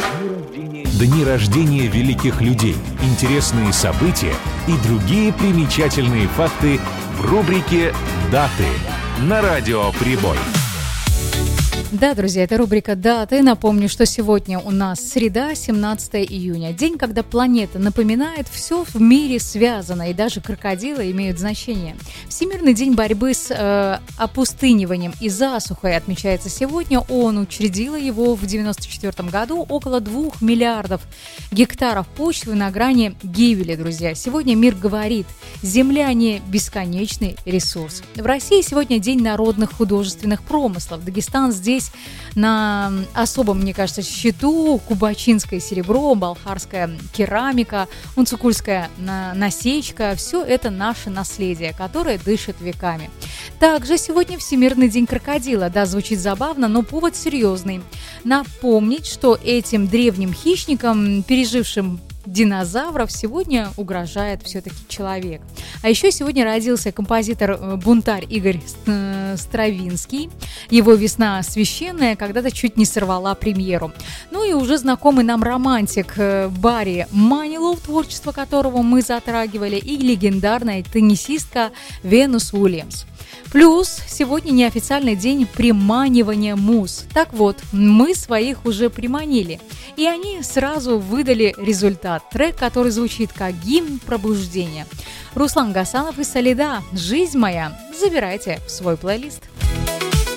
Дни рождения великих людей, интересные события и другие примечательные факты в рубрике «Даты» на Радио Прибой. Да, друзья, это рубрика «Даты». Напомню, что сегодня у нас среда, 17 июня. День, когда планета напоминает, все в мире связано, и даже крокодилы имеют значение. Всемирный день борьбы с опустыниванием и засухой отмечается сегодня. ООН учредила его в 1994 году. Около 2 миллиардов гектаров почвы на грани гибели, друзья. Сегодня мир говорит, земля не бесконечный ресурс. В России сегодня день народных художественных промыслов. Дагестан здесь на особом, мне кажется, счету. Кубачинское серебро, балхарская керамика, унцукульская насечка – все это наше наследие, которое дышит веками. Также сегодня Всемирный день крокодила. Да, звучит забавно, но повод серьезный. Напомнить, что этим древним хищникам, пережившим динозавров, сегодня угрожает все-таки человек. А еще сегодня родился композитор-бунтарь Игорь Стравинский. Его «Весна священная» когда-то чуть не сорвала премьеру. Ну и уже знакомый нам романтик Барри Манилов, творчество которого мы затрагивали, и легендарная теннисистка Венус Уильямс. Плюс сегодня неофициальный день приманивания муз. Так вот, мы своих уже приманили, и они сразу выдали результат. Трек, который звучит как гимн пробуждения. Руслан Гасанов и Солида «Жизнь моя». Забирайте в свой плейлист.